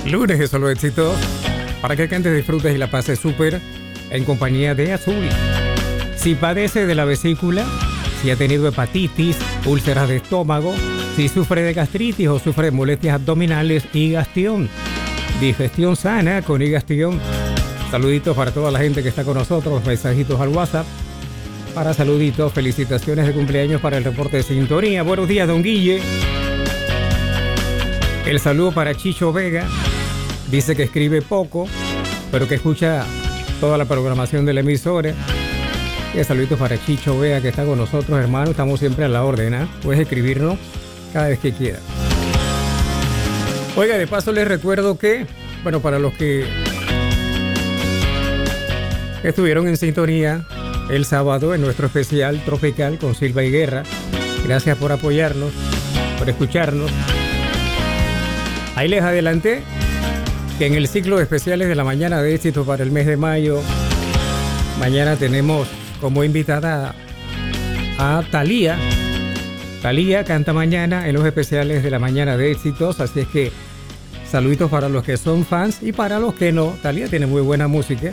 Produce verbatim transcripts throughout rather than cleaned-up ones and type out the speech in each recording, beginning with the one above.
Lunes de solo éxitos, para que cantes, disfrutes y la pases súper en compañía de Azul. Si padece de la vesícula, si ha tenido hepatitis, úlceras de estómago, si sufre de gastritis o sufre de molestias abdominales, Igastión. Digestión sana con Igastión. Saluditos para toda la gente que está con nosotros, mensajitos al WhatsApp. Para saluditos, felicitaciones de cumpleaños para el reporte de sintonía. Buenos días, don Guille. El saludo para Chicho Vega. Dice que escribe poco, pero que escucha toda la programación de la emisora. Y el saludito para Chicho Vega, que está con nosotros, hermano. Estamos siempre a la orden, ¿eh? Puedes escribirnos cada vez que quieras. Oiga, de paso les recuerdo que, bueno, para los que estuvieron en sintonía el sábado en nuestro especial Tropical con Silva y Guerra, gracias por apoyarnos, por escucharnos. Ahí les adelanté que en el ciclo de especiales de la mañana de éxito para el mes de mayo, mañana tenemos como invitada a Thalía. Thalía canta mañana en los especiales de la mañana de éxitos, así es que saluditos para los que son fans y para los que no. Thalía tiene muy buena música,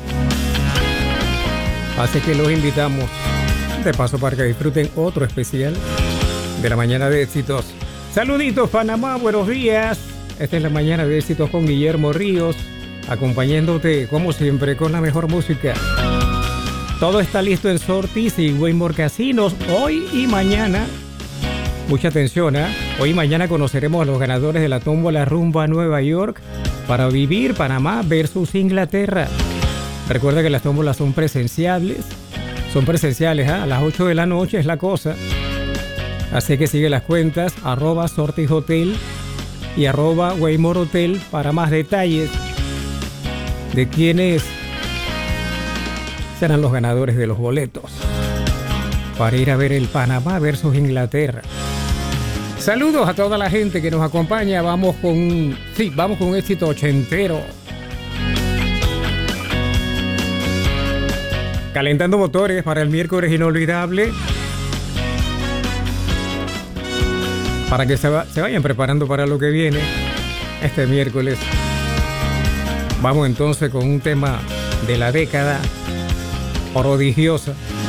así que los invitamos de paso para que disfruten otro especial de la mañana de éxitos. Saluditos Panamá, buenos días. Esta es la mañana de éxitos con Guillermo Ríos, acompañándote como siempre con la mejor música. Todo está listo en Sortis y Waymore Casinos hoy y mañana. Mucha atención, ¿eh? Hoy y mañana conoceremos a los ganadores de la tómbola rumbo a Nueva York para vivir Panamá versus Inglaterra. Recuerda que las tómbolas son presenciales. Son presenciales, ¿eh? A las ocho de la noche es la cosa. Así que sigue las cuentas, arroba Sortis Hotel y arroba Waymore Hotel para más detalles de quiénes serán los ganadores de los boletos para ir a ver el Panamá versus Inglaterra. Saludos a toda la gente que nos acompaña. Vamos con, sí, vamos con un éxito ochentero. Calentando motores para el miércoles inolvidable. Para que se, va, se vayan preparando para lo que viene este miércoles. Vamos entonces con un tema de la década prodigiosa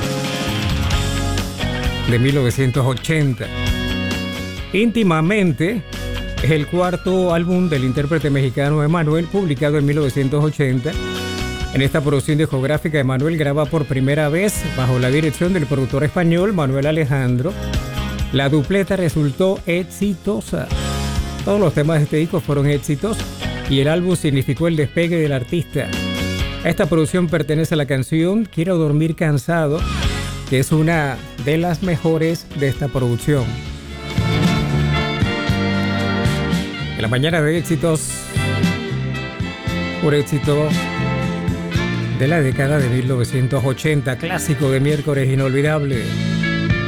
de mil novecientos ochenta. Íntimamente es el cuarto álbum del intérprete mexicano Emmanuel, publicado en mil novecientos ochenta. En esta producción discográfica, Emmanuel graba por primera vez bajo la dirección del productor español Manuel Alejandro. La dupleta resultó exitosa. Todos los temas de este disco fueron éxitos y el álbum significó el despegue del artista. Esta producción pertenece a la canción Quiero dormir cansado, que es una de las mejores de esta producción. En la mañana de éxitos, por éxito de la década de mil novecientos ochenta, clásico de miércoles inolvidable.